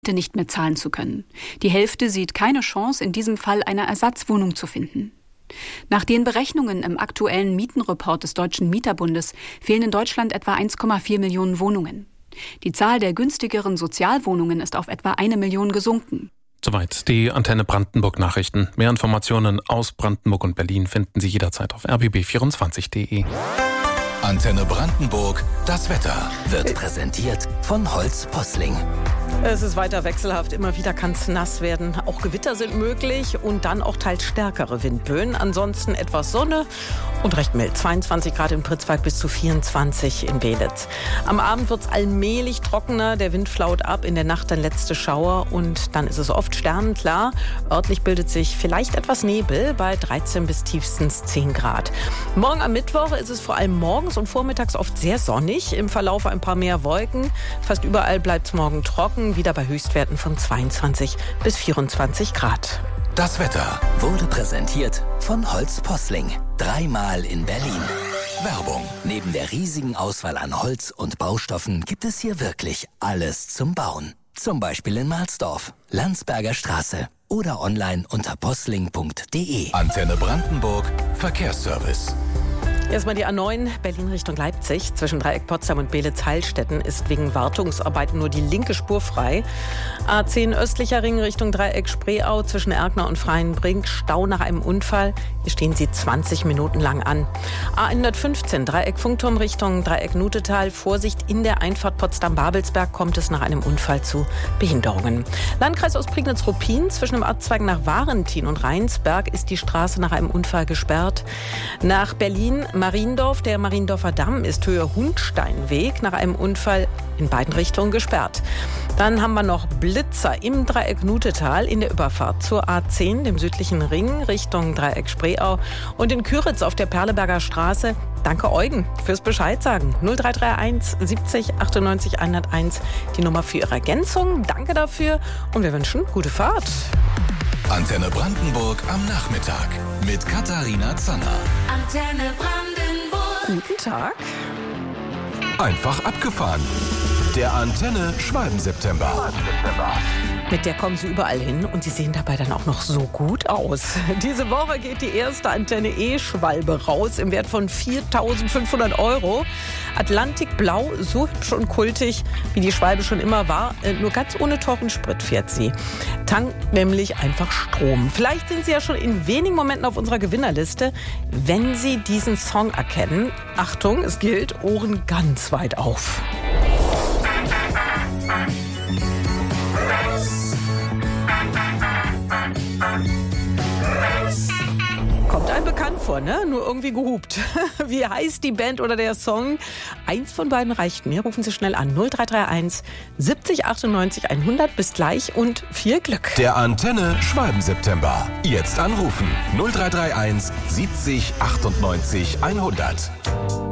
nicht mehr zahlen zu können. Die Hälfte sieht keine Chance, in diesem Fall eine Ersatzwohnung zu finden. Nach den Berechnungen im aktuellen Mietenreport des Deutschen Mieterbundes fehlen in Deutschland etwa 1,4 Millionen Wohnungen. Die Zahl der günstigeren Sozialwohnungen ist auf etwa 1 Million gesunken. Soweit die Antenne Brandenburg Nachrichten. Mehr Informationen aus Brandenburg und Berlin finden Sie jederzeit auf rbb24.de. Antenne Brandenburg, das Wetter wird präsentiert von Holz Posling. Es ist weiter wechselhaft, immer wieder kann es nass werden. Auch Gewitter sind möglich und dann auch teils stärkere Windböen. Ansonsten etwas Sonne und recht mild. 22 Grad in Pritzwalk bis zu 24 in Belitz. Am Abend wird es allmählich trockener, der Wind flaut ab, in der Nacht dann letzte Schauer und dann ist es oft sternenklar. Örtlich bildet sich vielleicht etwas Nebel bei 13 bis tiefstens 10 Grad. Morgen am Mittwoch ist es vor allem morgens und vormittags oft sehr sonnig. Im Verlauf ein paar mehr Wolken. Fast überall bleibt es morgen trocken, wieder bei Höchstwerten von 22 bis 24 Grad. Das Wetter wurde präsentiert von Holz Posling. 3-mal in Berlin. Werbung. Neben der riesigen Auswahl an Holz und Baustoffen gibt es hier wirklich alles zum Bauen. Zum Beispiel in Mahlsdorf, Landsberger Straße oder online unter posling.de. Antenne Brandenburg, Verkehrsservice. Erstmal die A9 Berlin Richtung Leipzig. Zwischen Dreieck Potsdam und Belitz-Heilstätten ist wegen Wartungsarbeiten nur die linke Spur frei. A10 östlicher Ring Richtung Dreieck Spreeau zwischen Erkner und Freienbrink. Stau nach einem Unfall. Hier stehen sie 20 Minuten lang an. A115 Dreieck Funkturm Richtung Dreieck Nutetal. Vorsicht, in der Einfahrt Potsdam-Babelsberg kommt es nach einem Unfall zu Behinderungen. Landkreis Ostprignitz-Ruppin zwischen dem Abzweigen nach Varentin und Rheinsberg ist die Straße nach einem Unfall gesperrt. Nach Berlin Mariendorf, der Mariendorfer Damm ist Höhe Hundsteinweg nach einem Unfall in beiden Richtungen gesperrt. Dann haben wir noch Blitzer im Dreieck Nutetal in der Überfahrt zur A10, dem südlichen Ring, Richtung Dreieck Spreeau und in Küritz auf der Perleberger Straße. Danke Eugen fürs Bescheid sagen. 0331 70 98 101, die Nummer für Ihre Ergänzung. Danke dafür und wir wünschen gute Fahrt. Antenne Brandenburg am Nachmittag mit Katharina Zanner. Antenne Brandenburg. Guten Tag. Einfach abgefahren. Der Antenne Schwalben-September. Mit der kommen Sie überall hin und Sie sehen dabei dann auch noch so gut aus. Diese Woche geht die erste Antenne E-Schwalbe raus im Wert von 4.500 €. Atlantikblau, so hübsch und kultig, wie die Schwalbe schon immer war. Nur ganz ohne teuren Sprit fährt sie. Tankt nämlich einfach Strom. Vielleicht sind Sie ja schon in wenigen Momenten auf unserer Gewinnerliste, wenn Sie diesen Song erkennen. Achtung, es gilt, Ohren ganz weit auf. Kommt einem bekannt vor, ne? Nur irgendwie gehupt. Wie heißt die Band oder der Song? Eins von beiden reicht mir. Rufen Sie schnell an. 0331 70 98 100. Bis gleich und viel Glück. Der Antenne Schwalben-September. Jetzt anrufen. 0331 70 98 100.